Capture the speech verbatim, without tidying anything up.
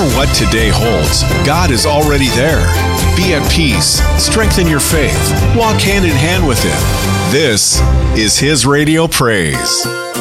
matter what today holds, God is already there. Be at peace, strengthen your faith, walk hand in hand with Him. This is His Radio Praise.